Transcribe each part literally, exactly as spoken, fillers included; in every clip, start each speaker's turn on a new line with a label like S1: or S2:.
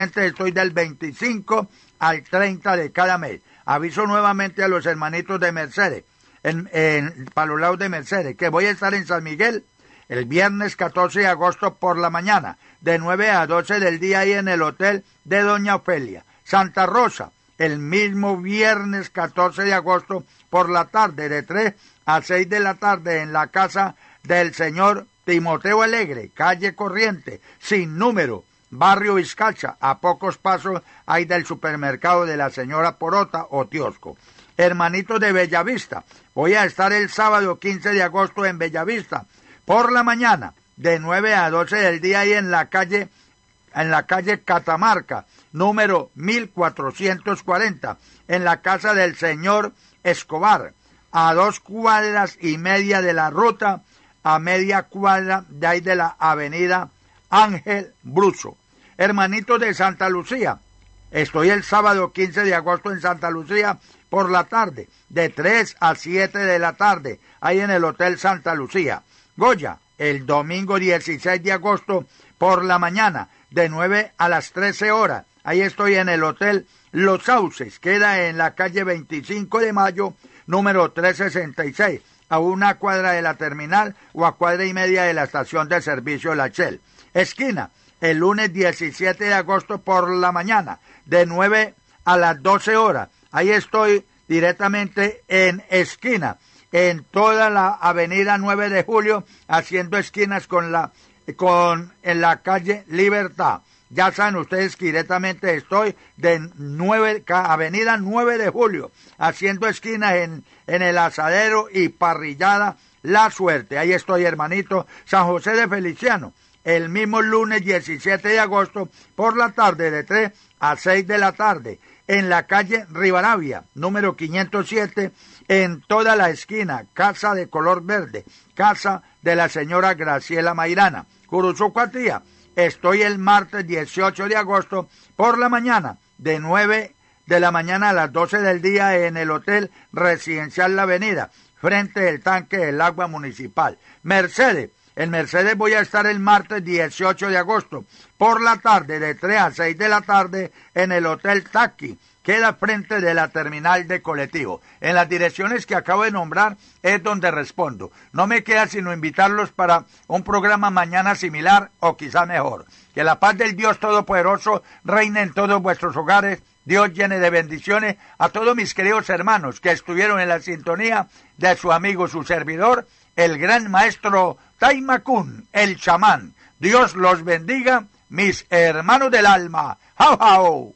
S1: estoy del veinticinco al treinta de cada mes. Aviso nuevamente a los hermanitos de Mercedes, en, en, para los lados de Mercedes, que voy a estar en San Miguel el viernes catorce de agosto por la mañana, de nueve a doce del día, ahí en el hotel de Doña Ofelia. Santa Rosa, el mismo viernes catorce de agosto por la tarde, de tres a seis de la tarde, en la casa del señor Timoteo Alegre, calle Corriente, sin número, barrio Vizcacha, a pocos pasos hay del supermercado de la señora Porota o Tiosco. Hermanitos de Bellavista, voy a estar el sábado quince de agosto en Bellavista, por la mañana, de nueve a doce del día, ahí en la calle, en la calle Catamarca, número mil cuatrocientos cuarenta, en la casa del señor Escobar, a dos cuadras y media de la ruta, a media cuadra de ahí de la avenida Ángel Bruso. Hermanitos de Santa Lucía, estoy el sábado quince de agosto en Santa Lucía por la tarde, de tres a siete de la tarde, ahí en el Hotel Santa Lucía. Goya, el domingo dieciséis de agosto por la mañana, de nueve a las trece horas, ahí estoy en el Hotel Los Sauces, queda en la calle veinticinco de mayo, número trescientos sesenta y seis, a una cuadra de la terminal o a cuadra y media de la estación de servicio La Shell. Esquina, el lunes diecisiete de agosto por la mañana, de nueve a las doce horas. Ahí estoy directamente en esquina, en toda la avenida nueve de julio, haciendo esquinas con la, con, en la calle Libertad. Ya saben ustedes que directamente estoy de nueve, avenida nueve de julio, haciendo esquinas en, en el asadero y parrillada La Suerte. Ahí estoy, hermanito. San José de Feliciano, el mismo lunes diecisiete de agosto por la tarde, de tres a seis de la tarde, en la calle Rivadavia, número quinientos siete, en toda la esquina, casa de color verde, casa de la señora Graciela Mairana, Curuzucuatía. Estoy el martes dieciocho de agosto por la mañana, de nueve de la mañana a las doce del día, en el Hotel Residencial La Avenida, frente al tanque del agua municipal. Mercedes, en Mercedes voy a estar el martes dieciocho de agosto por la tarde, de tres a seis de la tarde, en el Hotel Taqui, queda frente de la terminal de colectivo. En las direcciones que acabo de nombrar es donde respondo. No me queda sino invitarlos para un programa mañana similar o quizá mejor. Que la paz del Dios Todopoderoso reine en todos vuestros hogares. Dios llene de bendiciones a todos mis queridos hermanos que estuvieron en la sintonía de su amigo, su servidor, el gran maestro Taimakun, el chamán. Dios los bendiga, mis hermanos del alma. ¡Jau, jau!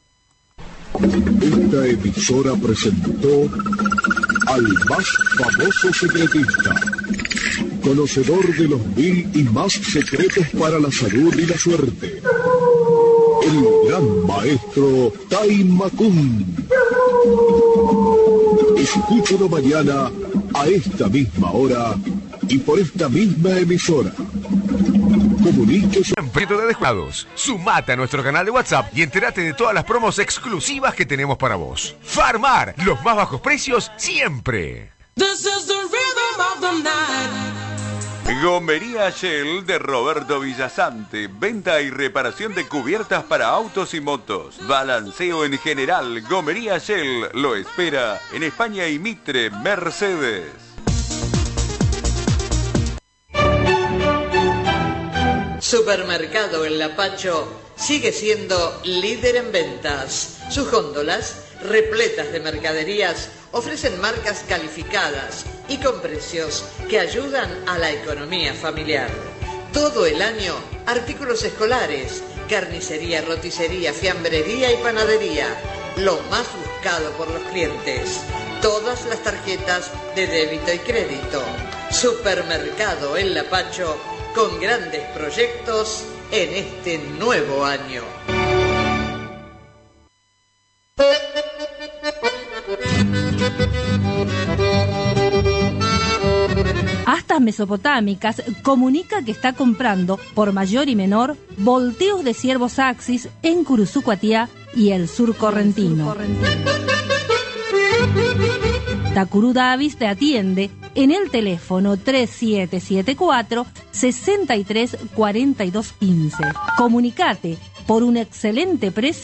S2: Esta emisora presentó al más famoso secretista, conocedor de los mil y más secretos para la salud y la suerte, el gran maestro Taimakun. Escúchalo mañana a esta misma hora y por esta misma emisora. Comuníquese.
S3: Siempre de descuados. Sumate a nuestro canal de WhatsApp y entérate de todas las promos exclusivas que tenemos para vos. Farmar, los más bajos precios siempre.
S4: This is the rhythm of the night.
S5: Gomería Shell de Roberto Villasante. Venta y reparación de cubiertas para autos y motos. Balanceo en general. Gomería Shell lo espera en España y Mitre, Mercedes.
S6: Supermercado El Lapacho sigue siendo líder en ventas. Sus góndolas, repletas de mercaderías, ofrecen marcas calificadas y con precios que ayudan a la economía familiar. Todo el año, artículos escolares, carnicería, roticería, fiambrería y panadería. Lo más buscado por los clientes. Todas las tarjetas de débito y crédito. Supermercado El Lapacho, con grandes proyectos en este nuevo año.
S7: Astas Mesopotámicas comunica que está comprando por mayor y menor volteos de ciervos Axis en Curuzucuatía y el sur correntino. Takuru Davis te atiende en el teléfono tres siete siete cuatro, seis tres cuatro dos uno cinco. Comunicate por un excelente precio